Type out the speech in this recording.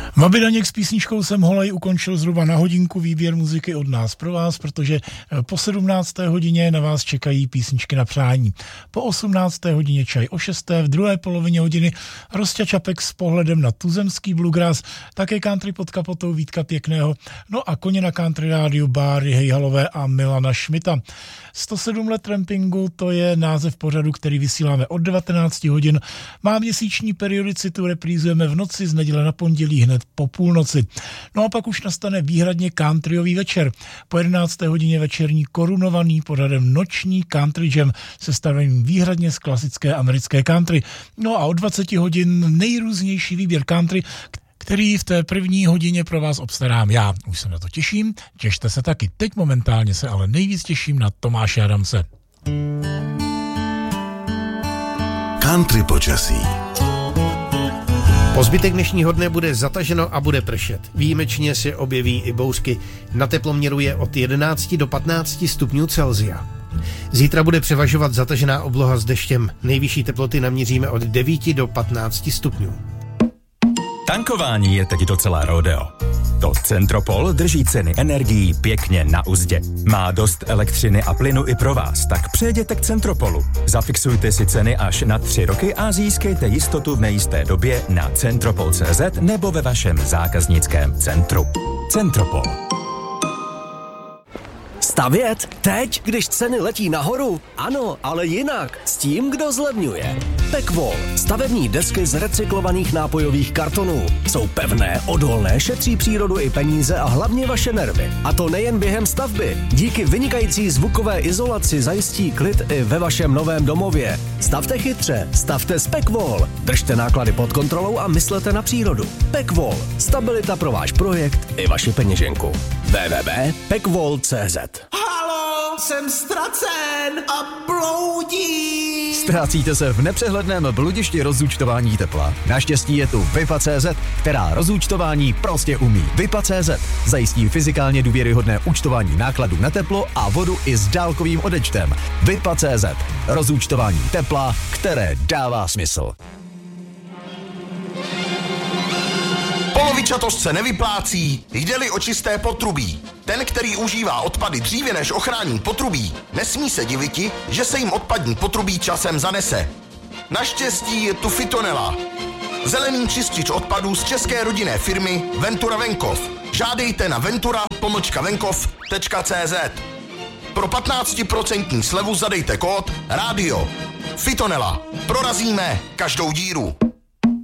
Babi Daněk s písničkou Jsem holej ukončil zhruba na hodinku výběr muziky od nás pro vás, protože po 17. hodině na vás čekají písničky na přání. Po 18. hodině čaj o 6. v druhé polovině hodiny Rostě Čapek s pohledem na tuzemský bluegrass, také country pod kapotou Vítka Pěkného, no a koně na country rádiu Báry Hejhalové a Milana Šmita. 107 let trampingu, to je název pořadu, který vysíláme od 19 hodin. Má měsíční periodicitu, reprízujeme v noci z neděle na pondělí hned po půlnoci. No a pak už nastane výhradně countryový večer. Po 11. hodině večerní korunovaný pořadem noční country jam sestaveným výhradně z klasické americké country. No a od 20 hodin nejrůznější výběr country, který v té první hodině pro vás obstarám já. Už se na to těším, těšte se taky. Teď momentálně se ale nejvíc těším na Tomáše Adamse. Country počasí. Po zbytek dnešního dne bude zataženo a bude pršet. Výjimečně se objeví i bouřky. Na teploměru je od 11 do 15 stupňů Celsia. Zítra bude převažovat zatažená obloha s deštěm. Nejvyšší teploty naměříme od 9 do 15 stupňů. Tankování je teď docela rodeo. To Centropol drží ceny energií pěkně na uzdě. Má dost elektřiny a plynu i pro vás, tak přejděte k Centropolu. Zafixujte si ceny až na 3 roky a získejte jistotu v nejisté době na centropol.cz nebo ve vašem zákaznickém centru. Centropol. Stavět? Teď, když ceny letí nahoru? Ano, ale jinak. S tím, kdo zlevňuje. Pekvol. Stavební desky z recyklovaných nápojových kartonů. Jsou pevné, odolné, šetří přírodu i peníze a hlavně vaše nervy. A to nejen během stavby. Díky vynikající zvukové izolaci zajistí klid i ve vašem novém domově. Stavte chytře, stavte s Pekvol. Držte náklady pod kontrolou a myslete na přírodu. Pekvol. Stabilita pro váš projekt i vaši peněženku. www.pekvol.cz. Haló, jsem ztracen a bloudím. Ztrácíte se v nepřehledném bludišti rozúčtování tepla. Naštěstí je tu Vipa.cz, která rozúčtování prostě umí. Vipa.cz zajistí fyzikálně důvěryhodné účtování nákladů na teplo a vodu i s dálkovým odečtem. Vipa.cz. Rozúčtování tepla, které dává smysl. Polovičatost se nevyplácí, jde-li o čisté potrubí. Ten, který užívá odpady dříve než ochrání potrubí, nesmí se diviti, že se jim odpadní potrubí časem zanese. Naštěstí je tu Fitonela. Zelený čistič odpadů z české rodinné firmy Ventura Venkov. Žádejte na ventura-venkov.cz. Pro 15% slevu zadejte kód RÁDIO. Fitonela. Prorazíme každou díru.